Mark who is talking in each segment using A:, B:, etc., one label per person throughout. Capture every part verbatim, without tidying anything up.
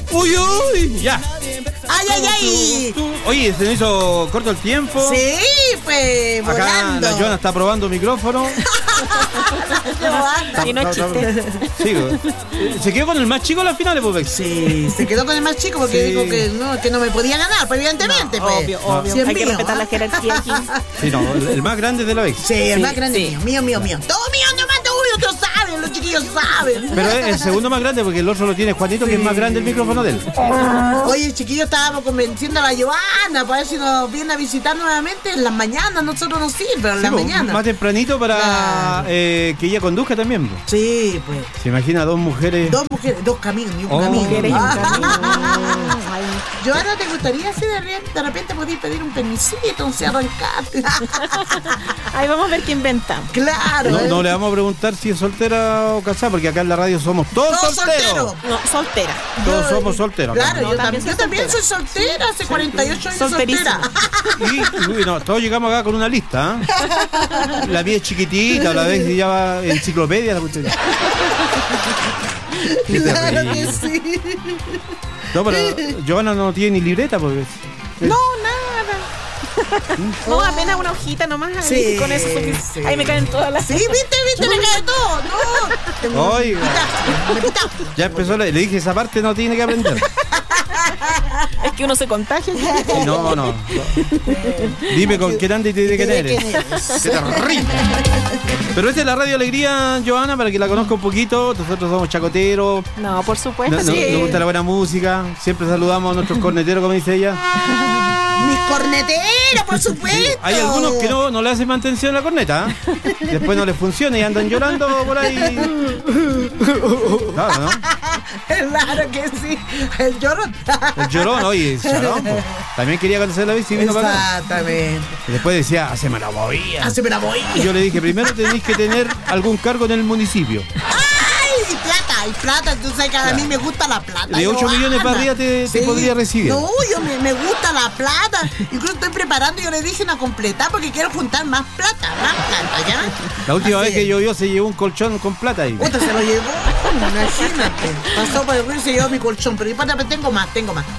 A: Uy, uy, ya.
B: Ay, ay, ay.
A: Oye, se me hizo corto el tiempo.
B: Sí, pues,
A: Acá
B: volando.
A: la Joana está probando micrófono.
C: Y no es chiste.
A: Sí, se quedó con el más chico en las finales, pues.
B: Sí, se quedó con el más chico porque
A: Sí.
B: dijo que no, que no me podía ganar, pues evidentemente,
C: No,
B: pues.
C: obvio, obvio.
B: Sí, es
C: Hay que
B: mío,
C: respetar
B: ¿ah?
C: la jerarquía aquí.
A: Sí, no, el, el más grande es de la Vex.
B: Sí, el
C: Sí,
B: más grande
C: sí.
B: mío, mío, mío, mío. Todo mío, nomás todo mío, todos saben, los chiquillos saben.
A: Pero es el segundo más grande porque el otro lo tiene Juanito, que es más grande el micrófono de él.
B: Oye, chiquillos, estábamos convenciendo a la Joana para ver si nos viene a visitar nuevamente en las mañanas. Nosotros nos sirve en
A: Sí,
B: las
A: pues,
B: mañanas.
A: más tempranito para
B: Claro.
A: eh, que ella conduzca también. Pues.
B: Sí, pues.
A: Se imagina dos mujeres.
B: Dos mujeres, dos caminos y un
A: Oh.
B: camino.
C: Mujeres y un camino. Ay,
B: Joana, ¿te gustaría si de repente, de repente podías pedir un permisito, un arrancarte?
C: Ahí vamos a ver qué inventamos.
B: Claro.
A: No,
B: ¿eh?
A: no le vamos a preguntar si es soltera o casada, porque acá en la radio somos todos,
B: Todos
A: solteros.
B: solteros.
C: No, soltera.
A: Todos
B: Yo-
A: somos solteros. acá.
B: Claro,
C: No,
B: yo,
C: también
B: también,
C: soy
B: yo también soy
C: soltera.
B: soltera, hace cuarenta y ocho años
C: Solterísima.
B: soltera.
A: Y uy, no, todos llegamos acá con una lista. ¿eh? La mía es chiquitita, la vez ya va enciclopedia. La cuestión. Qué
B: Claro
A: terrible.
B: que sí.
A: No, pero Joana no tiene ni libreta, pues.
C: No, nada. No, apenas una hojita nomás. Ahí,
B: Sí,
C: con eso. Porque
B: sí.
C: ahí me caen todas las.
B: Sí, viste, viste, me cae todo. No. Tengo-
A: Oiga.
B: Me quitaste, me quitaste.
A: Ya empezó, le, le dije, esa parte no tiene que aprender.
C: Es que uno se contagia.
A: Y no, no, no. Dime con qué ande y te diré quién
B: ¿De
A: eres.
B: quién eres?
A: Qué terrible. Pero esta es la Radio Alegría, Joana, para que la conozca un poquito. Nosotros somos chacoteros.
C: No, por supuesto.
A: No- no-
C: sí.
A: Nos gusta la buena música. Siempre saludamos a nuestros corneteros, como dice ella.
B: Mis corneteros, por supuesto.
A: Hay algunos que no, no le hacen mantención a la corneta. ¿eh? Después no les funciona y andan llorando por ahí. Claro, ¿no?
B: Claro que sí. El llorón.
A: El llorón, oye, el llorón, po. También quería conocer la bici y vino para acá.
B: Exactamente.
A: Y después decía, haceme la movida.
B: Haceme la voy.
A: Y yo le dije, primero tenéis que tener algún cargo en el municipio.
B: ¡Ay! Y plata, y plata. Tú sabes que a mí me gusta la plata.
A: De ocho
B: Joana.
A: millones para arriba te- te podría recibir.
B: No, yo me, me gusta la plata. Incluso estoy preparando, yo le dije una completar porque quiero juntar más plata, más plata, ¿ya?
A: La última
B: Así
A: vez que
B: es.
A: llovió se llevó un colchón con plata ahí.
B: Puta, se lo llevó, imagínate. Pasó por el río y se llevó mi colchón, pero para tengo más, tengo más.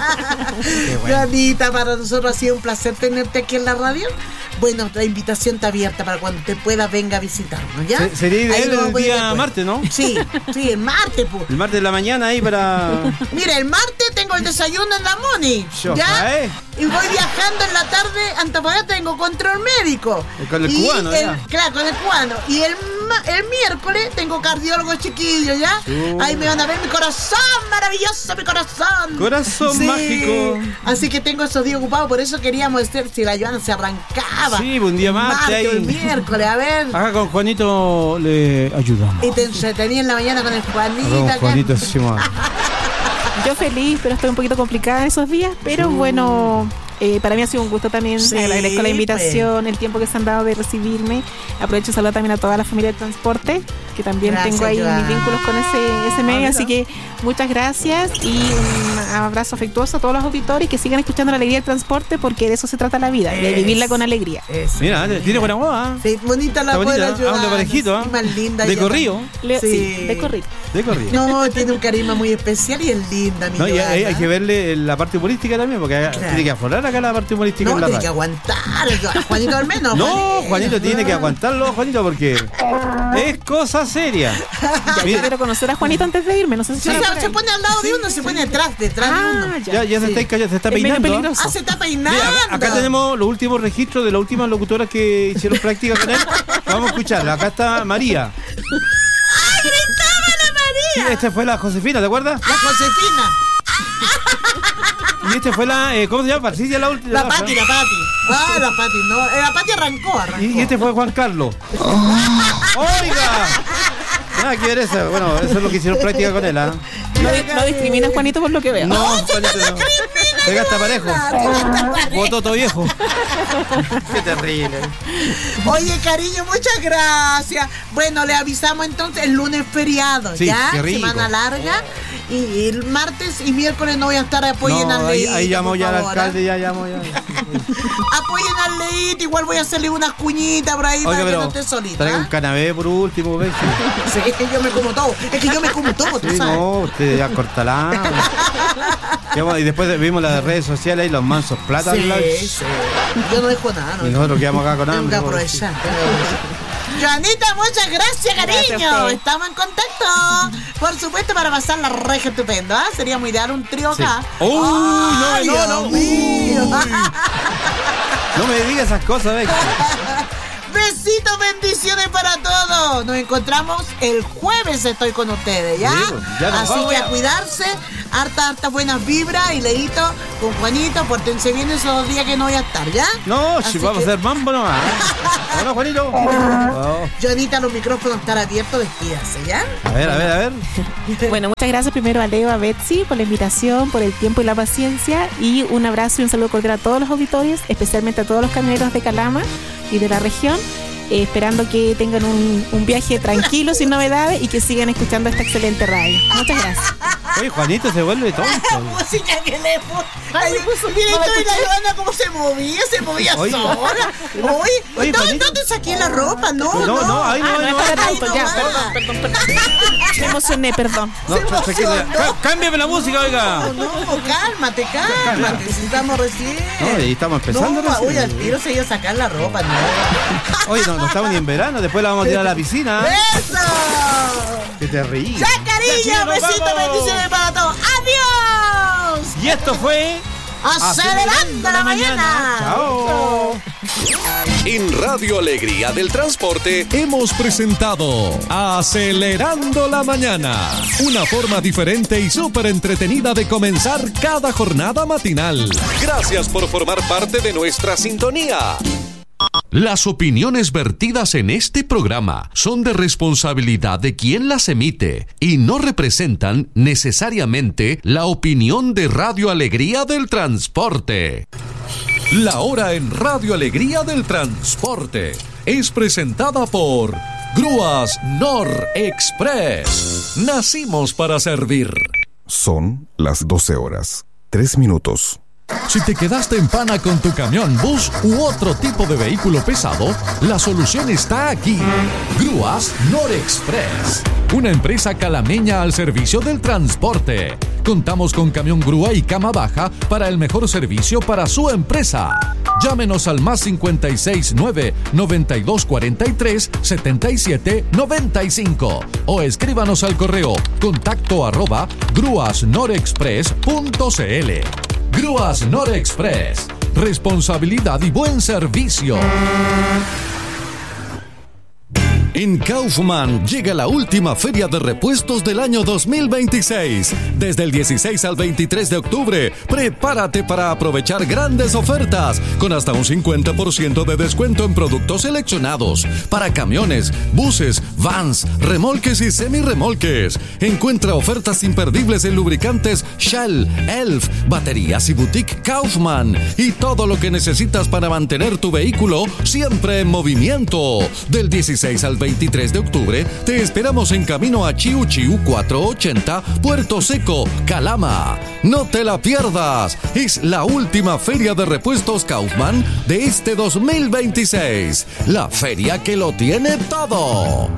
B: Joanita, para nosotros ha sido un placer tenerte aquí en la radio. Bueno, la invitación está abierta para cuando te pueda venga a visitarnos, ¿ya?
A: Se- sería ideal
B: Ahí nos
A: el
B: voy
A: día
B: después.
A: martes, ¿no?
B: Sí, sí, el martes, pues.
A: El martes de la mañana ahí para...
B: Mira, el martes tengo el desayuno en la Moni,
A: Yo,
B: ¿ya?
A: ¿eh?
B: Y voy viajando en la tarde a Antofagasta, tengo control médico.
A: Con el
B: Y
A: cubano,
B: el-
A: ya.
B: Claro, con el cubano. Y el, ma- el miércoles tengo cardiólogo chiquillo, ¿ya?
A: Uh.
B: Ahí me van a ver mi corazón, maravilloso mi corazón.
A: Corazón mágico.
B: Así que tengo esos días ocupados, por eso queríamos ver si la Joana se arrancaba.
A: Sí, un día martes
B: Martes
A: ahí.
B: o el miércoles, a ver.
A: Acá con Juanito le ayudamos.
B: Y te entretenía en la mañana con el Juanita.
A: Acá con
B: acá.
A: Juanito decimos...
C: Yo feliz, pero estoy un poquito complicada en esos días. Pero bueno, eh, para mí ha sido un gusto también.
B: Sí,
C: Agradezco la invitación, el tiempo que se han dado de recibirme. Aprovecho y saludar también a toda la familia del transporte, que también
B: Gracias,
C: tengo ahí
B: Joana.
C: mis vínculos con ese, ese medio.
B: mira.
C: Así que muchas gracias y un abrazo afectuoso a todos los auditores y que sigan escuchando la alegría del transporte, porque de eso se trata la vida, de
B: Es-
C: vivirla con alegría.
B: Eso.
A: Mira, tiene buena voz, ¿ah?
B: Sí, bonita la
A: Está bonita,
B: abuela
A: ¿eh?
B: Joana.
A: Habla parejito, ¿ah?
B: Sí, más linda.
A: De
B: ella
A: corrido.
B: también.
C: Le-
B: Sí.
C: sí, de corrido.
A: De corrido.
B: No, tiene un carisma muy especial y es linda, mi
A: No, y hay, hay
B: Joana.
A: que verle la parte humorística también, porque
B: Claro.
A: tiene que aflorar acá la parte humorística
B: No,
A: en la
B: tiene que
A: radio.
B: aguantar. Yo- Juanito al menos.
A: No, Juanito tiene que aguantarlo, Juanito, porque es cosa seria.
C: Ya, yo
A: Mira,
C: quiero conocer a Juanito antes de irme. No sé si
B: Sí,
C: será
B: se,
C: por
B: se
C: ahí.
B: pone al lado de uno, se pone detrás, detrás de
C: Ah,
B: uno.
C: ya.
A: ya, ya se,
B: Sí.
A: está, ya se está
C: Es medio
A: peinando. ¿ah?
C: peligroso.
B: Ah, se está peinando.
A: Mira, acá, acá tenemos los últimos registros de las últimas locutoras que hicieron práctica con él. Vamos a escucharla. Acá está María.
B: ¡Ay, gritaba la
A: Sí,
B: María!
A: esta fue la Josefina, ¿te acuerdas?
B: La Josefina.
A: Y esta fue la, eh, ¿cómo se llama? Patricia, la última.
B: La Pati, la Pati. Ah, la Pati, no. eh, La Pati arrancó, arrancó.
A: Y, y este fue Juan Carlos. ¡Oiga! Nada que ver eso. Bueno, eso es lo que hicieron práctica con él, ¿ah?
C: No, di- no discriminas, Juanito, por lo que veo.
A: No, Juanito, no.
B: ¡Discrimina!
A: Pega hasta parejo. Bototo viejo. Qué terrible.
B: Oye, cariño, muchas gracias. Bueno, le avisamos entonces el lunes feriado,
A: sí,
B: ¿ya?
A: Qué rico.
B: Semana larga. Y el martes y miércoles no voy a estar. Apoyen
A: no,
B: al
A: ahí,
B: Leito.
A: ahí llamó ya
B: favor,
A: al alcalde,
B: ¿eh?
A: ya llamó ya.
B: Apoyen al Leito, igual voy a hacerle unas cuñitas por ahí.
A: Oiga,
B: para que
A: pero
B: no esté solita.
A: traiga
B: ¿eh?
A: un canapé por último, ¿ves?
B: Sí, es que yo me como todo. Es que yo me como todo, tú
A: Sí,
B: sabes.
A: no, usted ya cortalá. Y después vimos las redes sociales y los mansos plata.
B: Sí, sí. Yo no dejo nada, ¿no?
A: Y nosotros quedamos acá con
B: Tengo que
A: hambre.
B: aprovechar. Joanita, muchas gracias, cariño.
C: Gracias a usted.
B: Estamos en contacto. Por supuesto, para pasar la reja estupendo. ¿Ah? Sería muy ideal un trío acá.
A: Sí. Uy, no,
B: Ay,
A: no,
B: Dios
A: no.
B: mío.
A: Uy. No me digas esas cosas, ¿ves?
B: Besitos, bendiciones para todos. Nos encontramos el jueves, estoy con ustedes, ¿ya?
A: Sí, pues, ya nos
B: Así
A: vamos
B: que
A: ya.
B: a cuidarse, harta, harta buenas vibras y Leito con Juanito, pórtense bien esos dos días que no voy a estar, ¿ya?
A: No,
B: Así
A: si vamos
B: que-
A: a hacer mambo nomás. ¿eh? ¿No, Juanito? Oh.
B: Joanita, los micrófonos están abiertos, despídase, ¿ya?
A: A ver, a ver, a ver.
C: Bueno, muchas gracias primero a Leo, a Betsy por la invitación, por el tiempo y la paciencia, y un abrazo y un saludo cordial a todos los auditores, especialmente a todos los camioneros de Calama y de la región, eh, esperando que tengan un, un viaje tranquilo, sin novedades, y que sigan escuchando esta excelente radio. Muchas gracias.
A: Oye, Juanito se vuelve tonto.
B: La música que le puso. Ay, mira,
C: no la
B: estoy la
C: escuché.
B: Joana cómo se movía, se movía
A: Oye.
B: sola. Oye,
A: Oye,
B: ¿dónde,
A: Juanito.
B: ¿dónde saqué la ropa? No,
A: No,
B: no.
A: no, ahí no,
C: Ah,
A: ahí
C: no
A: no.
C: es para
B: Ay,
C: tanto,
B: no
C: ya,
B: va.
C: perdón, perdón, perdón. Me emocioné, perdón.
A: No,
B: Se
A: tranquila.
B: emocionó.
A: Cá- Cámbiame la música, oiga.
B: No, no, cálmate, cálmate. Si estamos recién.
A: No, y estamos empezando
B: No,
A: recién.
B: oye, al tiro se iba a sacar la ropa, no.
A: Oye, no, no estamos ni en verano, después la vamos a tirar a la piscina.
B: ¡Eso!
A: Que te ríes.
B: ¡Ya, cariño!
A: Ya, sí, nos
B: Besitos,
A: vamos.
B: bendiciones para todos. ¡Adiós!
A: Y esto fue
B: ¡Acelerando la mañana!
A: Chao.
D: En Radio Alegría del Transporte
E: Hemos presentado Acelerando la Mañana, una forma diferente y súper entretenida de comenzar cada jornada matinal.
D: Gracias por formar parte de nuestra sintonía.
E: Las opiniones vertidas en este programa son de responsabilidad de quien las emite y no representan necesariamente la opinión de Radio Alegría del Transporte. La hora en Radio Alegría del Transporte es presentada por Grúas Nor Express. Nacimos para servir.
F: Son las doce horas, tres minutos.
E: Si te quedaste en pana con tu camión, bus u otro tipo de vehículo pesado, la solución está aquí. Grúas Norexpress, una empresa calameña al servicio del transporte. Contamos con camión grúa y cama baja para el mejor servicio para su empresa. Llámenos al más cincuenta y seis nueve, noventa y dos cuarenta y tres, setenta y siete noventa y cinco o escríbanos al correo contacto arroba grúasnorexpress punto cl. Grúas Norexpress, responsabilidad y buen servicio. En Kaufman llega la última feria de repuestos del año dos mil veintiséis. Desde el dieciséis al veintitrés de octubre, prepárate para aprovechar grandes ofertas con hasta un cincuenta por ciento de descuento en productos seleccionados para camiones, buses, vans, remolques y semirremolques. Encuentra ofertas imperdibles en lubricantes Shell, Elf, baterías y boutique Kaufman y todo lo que necesitas para mantener tu vehículo siempre en movimiento. Del dieciséis al veintitrés de octubre te esperamos en camino a Chiu Chiu cuatrocientos ochenta, Puerto Seco, Calama. No te la pierdas, es la última feria de repuestos Kaufman de este dos mil veintiséis, la feria que lo tiene todo.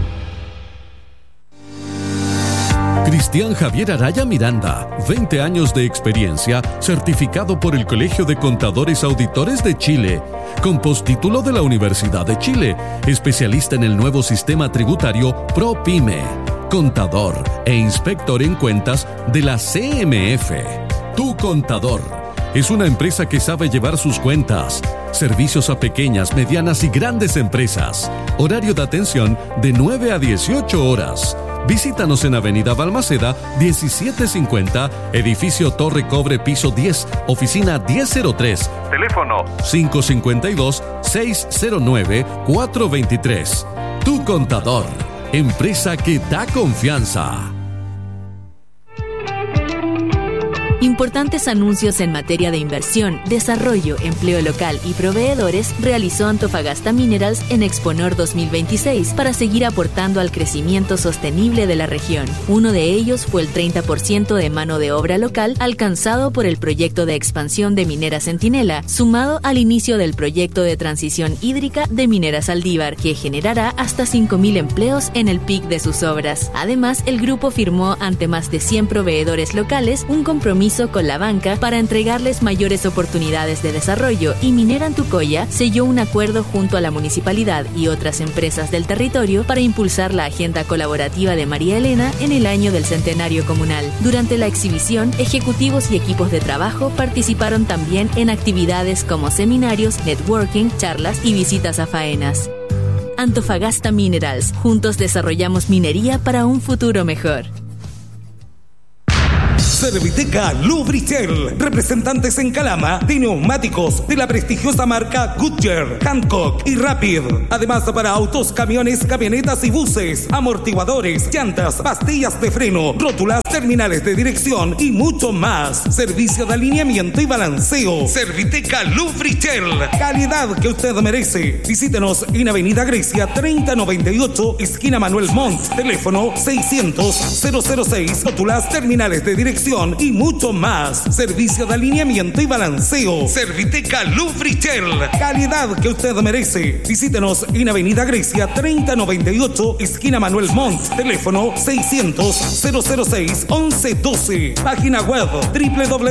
E: Cristian Javier Araya Miranda, veinte años de experiencia, certificado por el Colegio de Contadores Auditores de Chile, con postítulo de la Universidad de Chile, especialista en el nuevo sistema tributario ProPyme, contador e inspector en cuentas de la C M F. Tu Contador es una empresa que sabe llevar sus cuentas. Servicios a pequeñas, medianas y grandes empresas. Horario de atención de nueve a dieciocho horas. Visítanos en Avenida Balmaceda, diecisiete cincuenta, Edificio Torre Cobre, piso diez, oficina diez cero tres. Teléfono cinco cinco dos, seis cero nueve, cuatro dos tres. Tu Contador, empresa que da confianza.
G: Importantes anuncios en materia de inversión, desarrollo, empleo local y proveedores realizó Antofagasta Minerals en Exponor dos mil veintiséis para seguir aportando al crecimiento sostenible de la región. Uno de ellos fue el treinta por ciento de mano de obra local alcanzado por el proyecto de expansión de Minera Centinela, sumado al inicio del proyecto de transición hídrica de Minera Saldívar, que generará hasta cinco mil empleos en el pic de sus obras. Además, el grupo firmó ante más de cien proveedores locales un compromiso con la banca para entregarles mayores oportunidades de desarrollo, y Minera Antucoya selló un acuerdo junto a la municipalidad y otras empresas del territorio para impulsar la agenda colaborativa de María Elena en el año del centenario comunal. Durante la exhibición, ejecutivos y equipos de trabajo participaron también en actividades como seminarios, networking, charlas y visitas a faenas. Antofagasta Minerals, juntos desarrollamos minería para un futuro mejor.
H: Serviteca Lubrichel, representantes en Calama de neumáticos de la prestigiosa marca Goodyear, Hancock y Rapid. Además, para autos, camiones, camionetas y buses, amortiguadores, llantas, pastillas de freno, rótulas, terminales de dirección y mucho más. Servicio de alineamiento y balanceo. Serviteca Lubrichel, calidad que usted merece. Visítenos en Avenida Grecia treinta noventa y ocho, esquina Manuel Montt. Teléfono seiscientos, cero cero seis, rótulas, terminales de dirección y mucho más. Servicio de alineamiento y balanceo. Serviteca Lubrichel, calidad que usted merece. Visítenos en Avenida Grecia treinta noventa y ocho, esquina Manuel Montt. Teléfono seiscientos, cero cero seis, once doce. Página web doble u doble u doble u